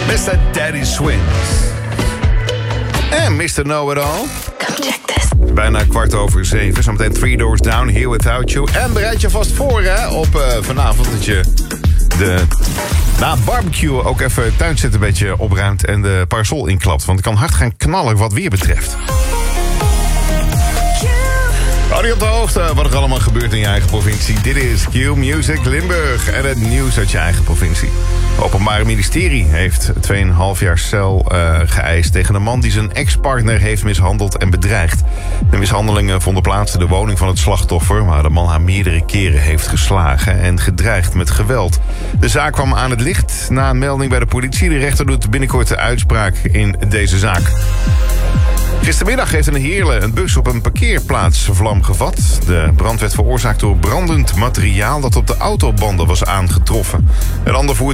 Mr. Daddy Swings. En Mr. Know-It-All. Come check this. Bijna 7:15. Zometeen 3 Doors Down, Here Without You. En bereid je vast voor hè, op vanavond dat je na barbecue ook even tuinzit een beetje opruimt en de parasol inklapt. Want het kan hard gaan knallen wat weer betreft. Hou je op de hoogte wat er allemaal gebeurt in je eigen provincie. Dit is Q-Music Limburg en het nieuws uit je eigen provincie. Het Openbaar Ministerie heeft 2,5 jaar cel geëist tegen een man die zijn ex-partner heeft mishandeld en bedreigd. De mishandelingen vonden plaats in de woning van het slachtoffer, waar de man haar meerdere keren heeft geslagen en gedreigd met geweld. De zaak kwam aan het licht na een melding bij de politie. De rechter doet binnenkort de uitspraak in deze zaak. Gistermiddag heeft in Heerlen een bus op een parkeerplaats vlam gevat. De brand werd veroorzaakt door brandend materiaal dat op de autobanden was aangetroffen. Een ander voertuig